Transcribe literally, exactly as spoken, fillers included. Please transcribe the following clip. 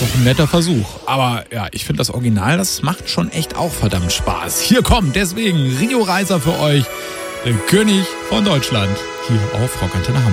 doch ein netter Versuch. Aber ja, ich finde das Original, das macht schon echt auch verdammt Spaß. Hier kommt deswegen Rio Reiser für euch, der König von Deutschland, hier auf Rockantenne Hamburg.